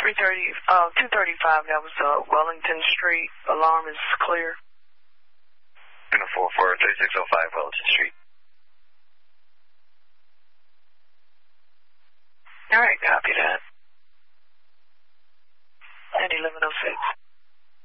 235, that was Wellington Street. Alarm is clear. Uniform for 3605 Wellington Street. All right, copy that. And 1106.